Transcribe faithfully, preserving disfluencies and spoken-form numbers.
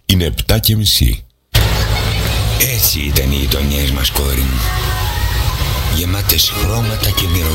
Είναι επτά και μισή. Έτσι ήταν οι γειτονιές μας, κόρη μου. Γεμάτες χρώματα και μυρωδιές.